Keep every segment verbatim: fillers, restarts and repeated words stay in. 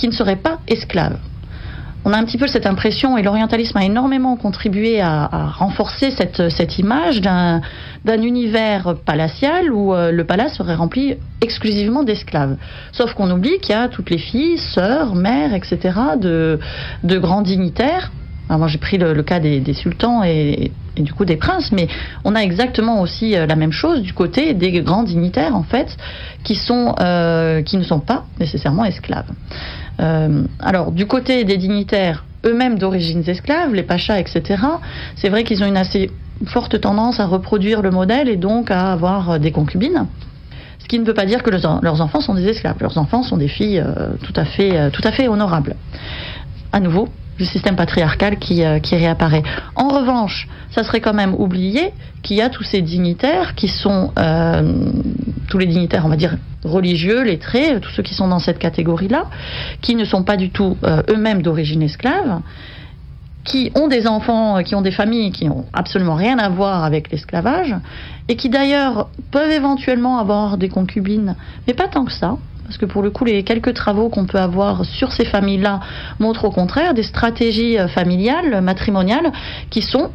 qui ne seraient pas esclaves. On a un petit peu cette impression, et l'orientalisme a énormément contribué à, à renforcer cette, cette image d'un, d'un univers palatial où euh, le palace serait rempli exclusivement d'esclaves. Sauf qu'on oublie qu'il y a toutes les filles, sœurs, mères, et cetera, de, de grands dignitaires. Alors moi j'ai pris le, le cas des, des sultans et, et du coup des princes, mais on a exactement aussi euh, la même chose du côté des grands dignitaires en fait, qui, sont, euh, qui ne sont pas nécessairement esclaves. Euh, alors, du côté des dignitaires eux-mêmes d'origine esclaves, les pachas, et cetera, c'est vrai qu'ils ont une assez forte tendance à reproduire le modèle et donc à avoir des concubines. Ce qui ne veut pas dire que leurs, leurs enfants sont des esclaves. Leurs enfants sont des filles euh, tout à fait, euh, tout à fait honorables. À nouveau, le système patriarcal qui, euh, qui réapparaît. En revanche, ça serait quand même oublié qu'il y a tous ces dignitaires qui sont, euh, tous les dignitaires, on va dire, religieux, lettrés, tous ceux qui sont dans cette catégorie-là, qui ne sont pas du tout euh, eux-mêmes d'origine esclave, qui ont des enfants, qui ont des familles qui n'ont absolument rien à voir avec l'esclavage, et qui d'ailleurs peuvent éventuellement avoir des concubines, mais pas tant que ça. Parce que pour le coup, les quelques travaux qu'on peut avoir sur ces familles-là montrent au contraire des stratégies familiales, matrimoniales, qui sont,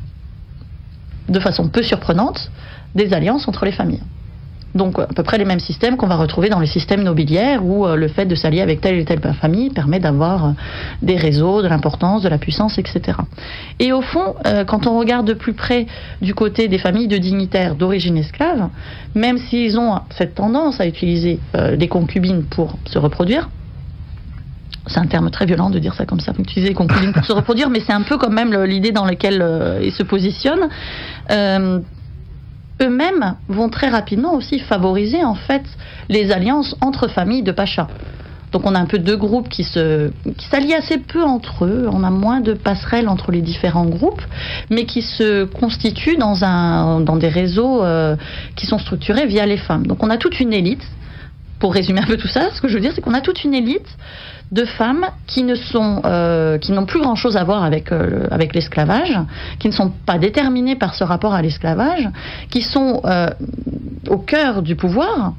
de façon peu surprenante, des alliances entre les familles. Donc à peu près les mêmes systèmes qu'on va retrouver dans les systèmes nobiliaires où le fait de s'allier avec telle et telle famille permet d'avoir des réseaux, de l'importance, de la puissance, et cetera. Et au fond, quand on regarde de plus près du côté des familles de dignitaires d'origine esclave, même s'ils ont cette tendance à utiliser des concubines pour se reproduire, c'est un terme très violent de dire ça comme ça, utiliser les concubines pour se reproduire, mais c'est un peu quand même l'idée dans laquelle ils se positionnent. Euh, eux-mêmes vont très rapidement aussi favoriser en fait les alliances entre familles de pachas. Donc on a un peu deux groupes qui se qui s'allient assez peu entre eux, on a moins de passerelles entre les différents groupes, mais qui se constituent dans un dans des réseaux euh, qui sont structurés via les femmes. Donc on a toute une élite. Pour résumer un peu tout ça, ce que je veux dire, c'est qu'on a toute une élite de femmes qui ne sont, euh, qui n'ont plus grand-chose à voir avec euh, avec l'esclavage, qui ne sont pas déterminées par ce rapport à l'esclavage, qui sont euh, au cœur du pouvoir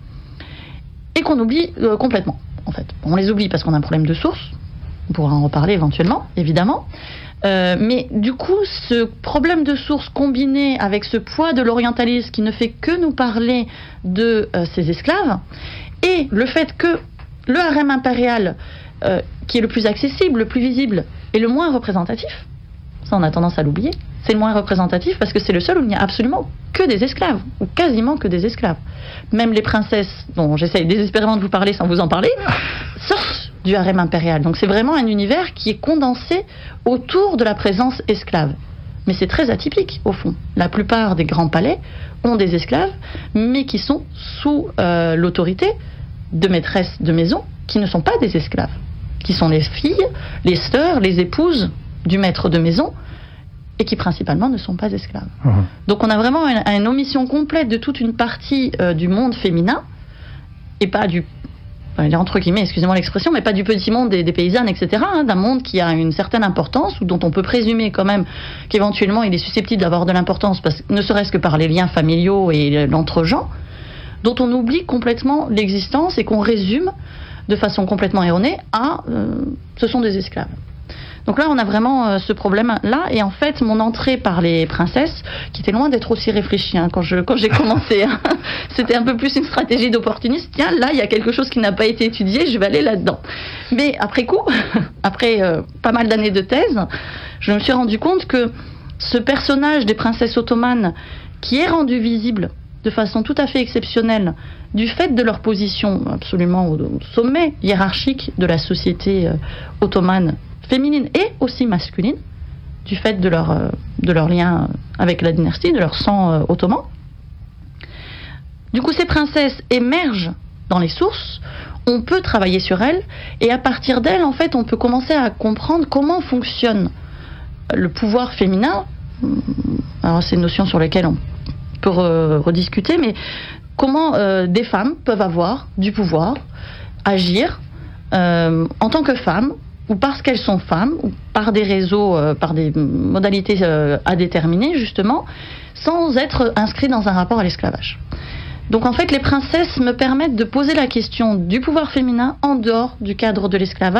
et qu'on oublie euh, complètement. En fait, on les oublie parce qu'on a un problème de source. On pourra en reparler éventuellement, évidemment. Euh, mais du coup, ce problème de source combiné avec ce poids de l'orientalisme qui ne fait que nous parler de euh, ces esclaves, et le fait que le harem impérial, euh, qui est le plus accessible, le plus visible, est le moins représentatif, ça on a tendance à l'oublier, c'est le moins représentatif parce que c'est le seul où il n'y a absolument que des esclaves, ou quasiment que des esclaves. Même les princesses, dont j'essaye désespérément de vous parler sans vous en parler, sortent du harem impérial. Donc c'est vraiment un univers qui est condensé autour de la présence esclave. Mais c'est très atypique, au fond. La plupart des grands palais ont des esclaves, mais qui sont sous euh, l'autorité de maîtresses de maison qui ne sont pas des esclaves, qui sont les filles, les sœurs, les épouses du maître de maison, et qui principalement ne sont pas esclaves. Mmh. Donc on a vraiment une, une omission complète de toute une partie euh, du monde féminin, et pas du... entre guillemets, excusez-moi l'expression, mais pas du petit monde des, des paysannes, et cetera, hein, d'un monde qui a une certaine importance, ou dont on peut présumer quand même qu'éventuellement il est susceptible d'avoir de l'importance, parce, ne serait-ce que par les liens familiaux et l'entre-gens, dont on oublie complètement l'existence et qu'on résume de façon complètement erronée à euh, ce sont des esclaves. Donc là, on a vraiment euh, ce problème-là. Et en fait, mon entrée par les princesses, qui était loin d'être aussi réfléchie hein, quand, je, quand j'ai commencé, hein, c'était un peu plus une stratégie d'opportuniste. Tiens, là, il y a quelque chose qui n'a pas été étudié, je vais aller là-dedans. Mais après coup, après euh, pas mal d'années de thèse, je me suis rendu compte que ce personnage des princesses ottomanes, qui est rendu visible de façon tout à fait exceptionnelle, du fait de leur position absolument au, au sommet hiérarchique de la société euh, ottomane, féminine et aussi masculine, du fait de leur, euh, de leur lien avec la dynastie, de leur sang euh, ottoman. Du coup, ces princesses émergent dans les sources, on peut travailler sur elles, et à partir d'elles, en fait, on peut commencer à comprendre comment fonctionne le pouvoir féminin. Alors, c'est une notion sur laquelle on peut re- rediscuter, mais comment euh, des femmes peuvent avoir du pouvoir, agir euh, en tant que femmes, ou parce qu'elles sont femmes, ou par des réseaux, euh, par des modalités euh, à déterminer, justement, sans être inscrites dans un rapport à l'esclavage. Donc en fait, les princesses me permettent de poser la question du pouvoir féminin en dehors du cadre de l'esclavage,